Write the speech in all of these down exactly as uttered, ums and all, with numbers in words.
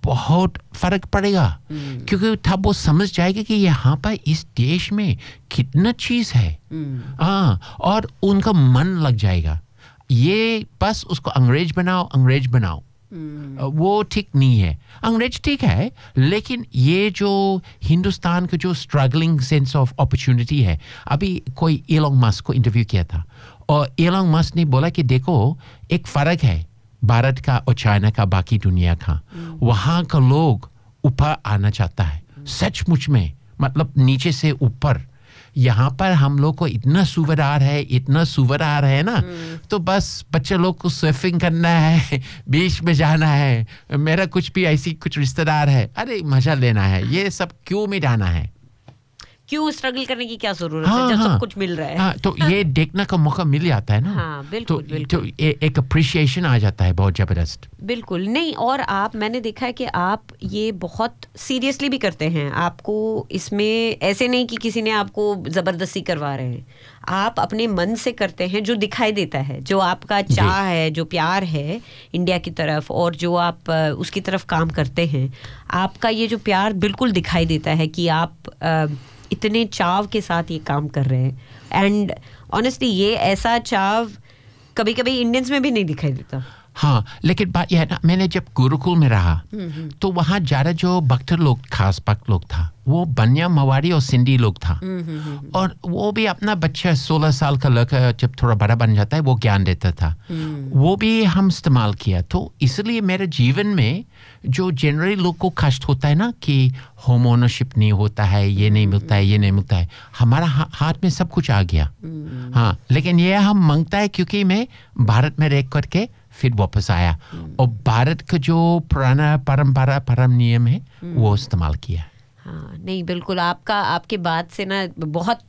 बहुत फर्क पड़ेगा क्योंकि तब वो समझ जाएगा कि यहाँ पर इस देश में कितना चीज है हाँ और उनका मन लग जाएगा ये बस उसको अंग्रेज बनाओ अंग्रेज बनाओ वो ठीक नहीं है अंग्रेज ठीक है लेकिन ये जो हिंदुस्तान का जो स्ट्रगलिंग सेंस ऑफ अपॉर्चुनिटी है अभी कोई एलन मस्क को इंटरव्यू किया था और एलन मस्क ने बोला कि देखो एक फर्क है भारत का और चाइना का बाकी दुनिया का वहाँ का लोग ऊपर आना चाहता है सचमुच में मतलब नीचे से ऊपर यहाँ पर हम लोग को इतना सुविधा है इतना सुविधा है ना तो बस बच्चे लोग को सर्फिंग करना है बीच में जाना है मेरा कुछ भी ऐसी कुछ रिश्तेदार है अरे मजा लेना है ये सब क्यों में जाना है क्यों स्ट्रगल करने की क्या जरूरत हाँ, है जब हाँ, सब कुछ मिल रहा है हाँ, तो ये देखने का मौका मिल जाता है ना हाँ, बिल्कुल, तो, बिल्कुल. तो ए, एक अप्रिसिएशन आ जाता है बहुत जबरदस्त बिल्कुल नहीं और आप मैंने देखा है कि आप ये बहुत सीरियसली भी करते हैं आपको इसमें ऐसे नहीं कि किसी ने आपको जबरदस्ती करवा रहे हैं आप अपने मन से करते हैं जो दिखाई देता है जो आपका चाह है जो प्यार है इंडिया की तरफ और जो आप उसकी तरफ काम करते हैं आपका ये जो प्यार बिल्कुल दिखाई देता है कि आप इतने चाव के साथ ये काम कर रहे हैं एंड ऑनेस्टली ये ऐसा चाव कभी कभी इंडियंस में भी नहीं दिखाई देता हाँ लेकिन बात यह है ना मैंने जब गुरुकुल में रहा तो वहाँ ज़्यादा जो बख्तर लोग खास भक्त लोग था वो बनिया मवारी और सिंधी लोग था और वो भी अपना बच्चा सोलह साल का लड़का जब थोड़ा बड़ा बन जाता है वो ज्ञान देता था वो भी हम इस्तेमाल किया तो इसलिए मेरे जीवन में जो जनरली लोग को कष्ट होता है ना कि होम ओनरशिप नहीं होता है ये नहीं मिलता है ये नहीं मिलता है हमारा हा, हाथ में सब कुछ आ गया हाँ लेकिन ये हम मांगता है क्योंकि मैं भारत में रह करके फिर वापस आया और भारत का जो पुराना परंपरा परम नियम है वो इस्तेमाल किया हाँ नहीं बिल्कुल आपका आपके बात से ना बहुत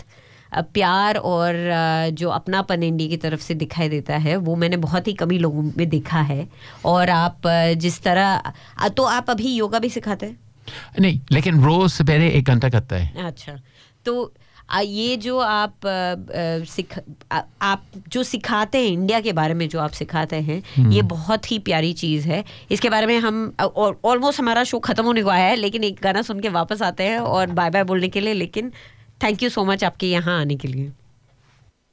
प्यार और जो अपनापन इंडिया की तरफ से दिखाई देता है वो मैंने बहुत ही कम ही लोगों में देखा है और आप जिस तरह तो आप अभी योगा भी सिखाते हैं नहीं लेकिन रोज सवेरे एक घंटा करता है अच्छा तो ये जो आप सिख आप जो सिखाते हैं इंडिया के बारे में जो आप सिखाते हैं ये बहुत ही प्यारी चीज़ है इसके बारे में हम ऑलमोस्ट हमारा शो खत्म होने को आया है लेकिन एक गाना सुन के वापस आते हैं और बाय बाय बोलने के लिए लेकिन थैंक यू सो मच आपके यहाँ आने के लिए